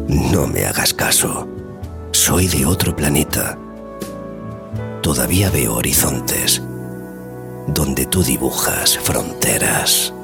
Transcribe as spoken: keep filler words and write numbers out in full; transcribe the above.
No me hagas caso. Soy de otro planeta. Todavía veo horizontes donde tú dibujas fronteras.